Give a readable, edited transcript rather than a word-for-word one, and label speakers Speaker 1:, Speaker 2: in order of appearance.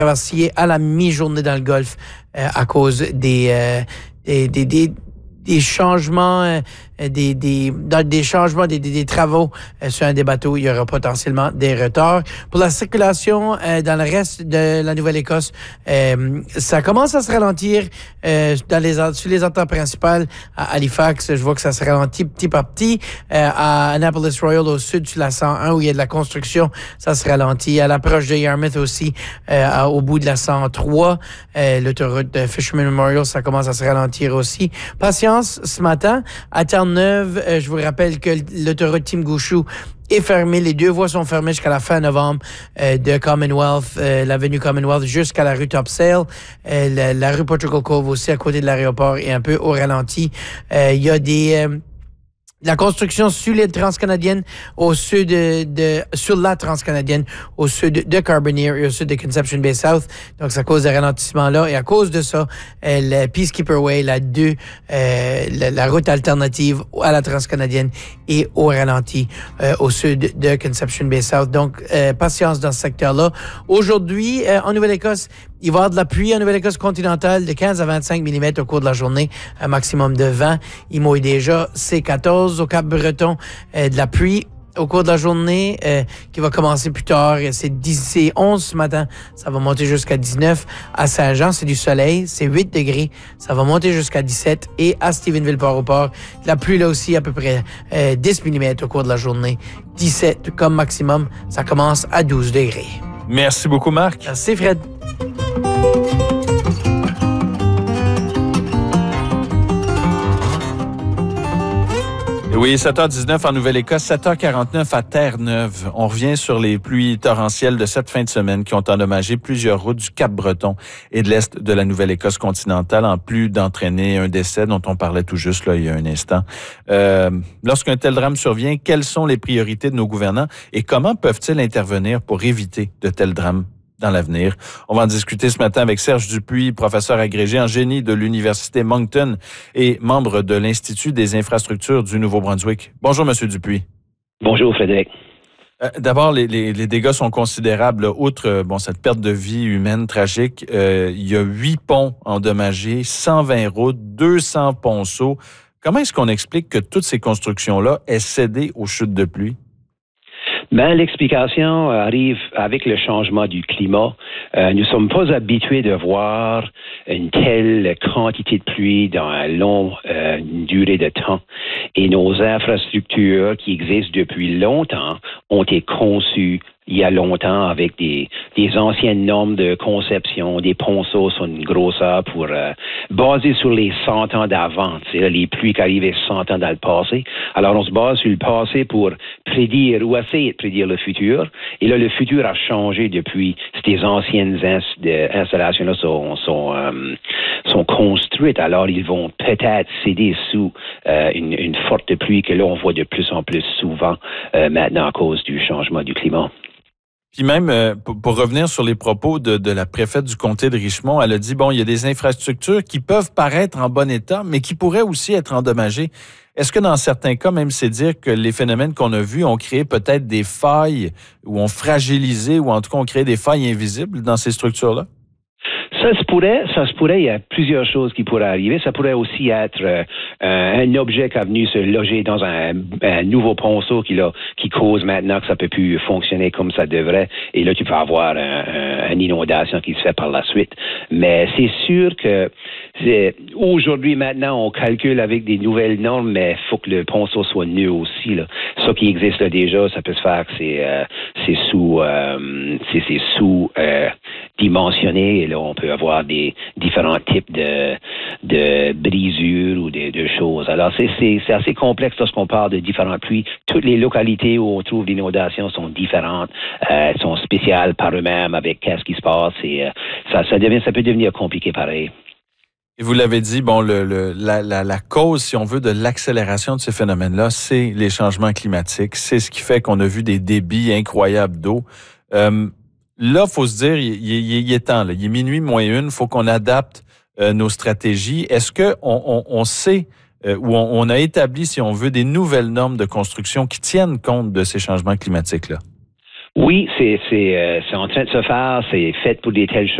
Speaker 1: vaciller à la mi-journée dans le Golfe à cause des changements, des changements, des travaux sur un des bateaux. Il y aura potentiellement des retards. Pour la circulation dans le reste de la Nouvelle-Écosse, ça commence à se ralentir sur les entrées principales. À Halifax, je vois que ça se ralentit petit par petit. À Annapolis Royal, au sud, sur la 101, où il y a de la construction, ça se ralentit. À l'approche de Yarmouth aussi, au bout de la 103, l'autoroute de Fisherman Memorial, ça commence à se ralentir aussi. Patience ce matin. À Terre-Neuve, je vous rappelle que l'autoroute Tim-Gouchou est fermée. Les deux voies sont fermées jusqu'à la fin novembre de Commonwealth, l'avenue Commonwealth jusqu'à la rue Topsail. La rue Portugal Cove aussi à côté de l'aéroport est un peu au ralenti. Il y a la construction sur les transcanadiennes au sud sur la transcanadienne au sud de Carbonear et au sud de Conception Bay South. Donc, ça cause des ralentissements là. Et à cause de ça, le Peacekeeper Way, la route alternative à la transcanadienne est au ralenti au sud de Conception Bay South. Donc, patience dans ce secteur-là. Aujourd'hui, en Nouvelle-Écosse, il va y avoir de la pluie en Nouvelle-Écosse continentale de 15 à 25 mm au cours de la journée, un maximum de 20. Il mouille déjà C14 au Cap-Breton, de la pluie au cours de la journée qui va commencer plus tard. C'est 11 ce matin, ça va monter jusqu'à 19. À Saint-Jean, c'est du soleil, c'est 8 degrés, ça va monter jusqu'à 17. Et à Stephenville-Port-au-Port, la pluie là aussi à peu près 10 mm au cours de la journée, 17 comme maximum, ça commence à 12 degrés.
Speaker 2: Merci beaucoup, Marc.
Speaker 1: Merci, Fred.
Speaker 2: Oui, 7h19 en Nouvelle-Écosse, 7h49 à Terre-Neuve. On revient sur les pluies torrentielles de cette fin de semaine qui ont endommagé plusieurs routes du Cap-Breton et de l'est de la Nouvelle-Écosse continentale, en plus d'entraîner un décès dont on parlait tout juste là, il y a un instant. Lorsqu'un tel drame survient, quelles sont les priorités de nos gouvernants et comment peuvent-ils intervenir pour éviter de tels drames dans l'avenir? On va en discuter ce matin avec Serge Dupuis, professeur agrégé en génie de l'Université Moncton et membre de l'Institut des infrastructures du Nouveau-Brunswick. Bonjour, Monsieur Dupuis.
Speaker 3: Bonjour, Frédéric.
Speaker 2: D'abord, les dégâts sont considérables. Outre cette perte de vie humaine tragique, il y a 8 ponts endommagés, 120 routes, 200 ponceaux. Comment est-ce qu'on explique que toutes ces constructions-là aient cédé aux chutes de pluie?
Speaker 3: L'explication arrive avec le changement du climat. Nous ne sommes pas habitués de voir une telle quantité de pluie dans une longue durée de temps. Et nos infrastructures qui existent depuis longtemps ont été conçues il y a longtemps avec des anciennes normes de conception, des ponceaux sur une grosseur pour basées sur les 100 ans d'avant, les pluies qui arrivaient 100 ans dans le passé. Alors, on se base sur le passé pour prédire ou essayer de prédire le futur. Et là, le futur a changé depuis ces anciennes installations-là sont construites. Alors, ils vont peut-être céder sous une forte pluie que là, on voit de plus en plus souvent maintenant à cause du changement du climat.
Speaker 2: Puis même, pour revenir sur les propos de la préfète du comté de Richmond, elle a dit, il y a des infrastructures qui peuvent paraître en bon état, mais qui pourraient aussi être endommagées. Est-ce que dans certains cas, même c'est dire que les phénomènes qu'on a vus ont créé peut-être des failles ou ont fragilisé ou en tout cas ont créé des failles invisibles dans ces structures-là?
Speaker 3: Ça se pourrait, il y a plusieurs choses qui pourraient arriver. Ça pourrait aussi être un objet qui est venu se loger dans un nouveau ponceau qui cause maintenant que ça peut plus fonctionner comme ça devrait. Et là, tu peux avoir une inondation qui se fait par la suite. Mais c'est sûr que aujourd'hui, maintenant, on calcule avec des nouvelles normes, mais il faut que le ponceau soit nu aussi. Là. Ce qui existe là déjà, ça peut se faire que c'est sous dimensionné. Et là, on peut avoir des différents types de brisures ou de choses. Alors, c'est assez complexe lorsqu'on parle de différentes pluies. Toutes les localités où on trouve l'inondation sont différentes, sont spéciales par eux-mêmes avec qu'est-ce qui se passe. Et ça peut devenir compliqué pareil.
Speaker 2: Et vous l'avez dit, la cause, si on veut, de l'accélération de ces phénomènes-là, c'est les changements climatiques. C'est ce qui fait qu'on a vu des débits incroyables d'eau. Là, faut se dire, il est temps. Là. Il est minuit moins une. Faut qu'on adapte nos stratégies. Est-ce que on sait ou on a établi, si on veut, des nouvelles normes de construction qui tiennent compte de ces changements climatiques-là?
Speaker 3: Oui, c'est en train de se faire. C'est fait pour des telles choses.